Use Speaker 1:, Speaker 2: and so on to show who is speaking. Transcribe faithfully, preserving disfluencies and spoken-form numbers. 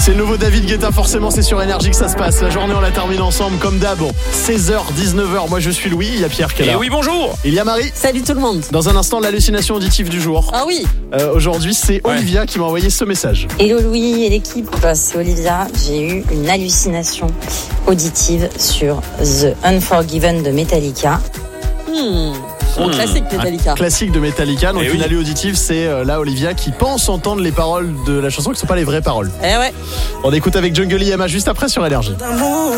Speaker 1: C'est le nouveau David Guetta, forcément c'est sur Énergie que ça se passe. La journée on la termine ensemble comme d'hab. seize heures dix-neuf heures, moi je suis Louis, il y a Pierre qui est là.
Speaker 2: Et oui, bonjour.
Speaker 1: Il y a Marie.
Speaker 3: Salut tout le monde.
Speaker 1: Dans un instant, l'hallucination auditive du jour.
Speaker 3: Ah oui.
Speaker 1: Euh, aujourd'hui c'est
Speaker 2: Ouais.
Speaker 1: Olivia qui m'a envoyé ce message.
Speaker 4: Hello Louis et l'équipe, c'est Olivia. J'ai eu une hallucination auditive sur The Unforgiven de Metallica.
Speaker 3: Hmm. Bon, classique Metallica.
Speaker 1: Classique de Metallica, donc
Speaker 2: Eh
Speaker 1: une
Speaker 2: oui.
Speaker 1: allée auditive, c'est euh, là Olivia qui pense entendre les paroles de la chanson qui ne sont pas les vraies paroles.
Speaker 3: Eh ouais.
Speaker 1: On écoute avec Jungle Yama juste après sur Énergie.